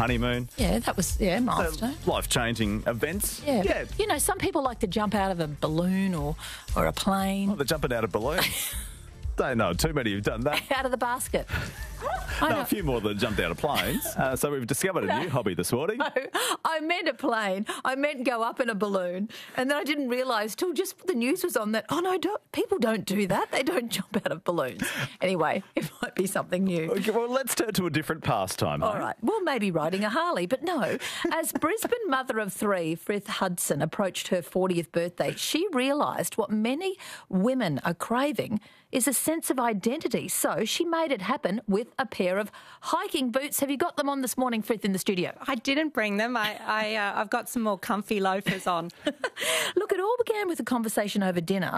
honeymoon. Yeah, that was, milestone. Life-changing events. Yeah. You know, some people like to jump out of a balloon or a plane. Oh, they're jumping out of balloons. Don't know too many who've done that. Out of the basket. A few more that jumped out of planes. So we've discovered a new hobby this morning. No, I meant a plane. I meant go up in a balloon. And then I didn't realise till just the news was on that, people don't do that. They don't jump out of balloons. Anyway, it might be something new. Okay, well, let's turn to a different pastime. All right. Well, maybe riding a Harley, but no. As Brisbane mother of three, Frith Hudson, approached her 40th birthday, she realised what many women are craving is a sense of identity. So she made it happen with a pair of hiking boots. Have you got them on this morning, Frith, in the studio? I didn't bring them. I've got some more comfy loafers on. Look, it all began with a conversation over dinner